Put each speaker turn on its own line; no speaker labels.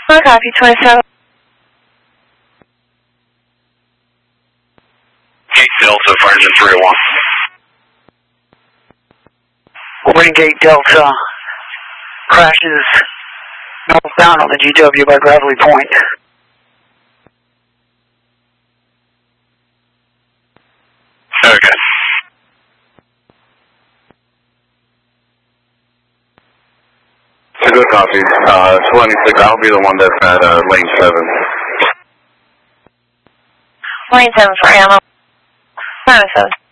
Copy 27.
Gate Delta, Fireman 301.
Warning Gate Delta. Crashes northbound on the GW by Gravelly Point.
Okay. Good copy. 26, I'll be the one that's at lane 7.
Lane 7 for ammo. 907.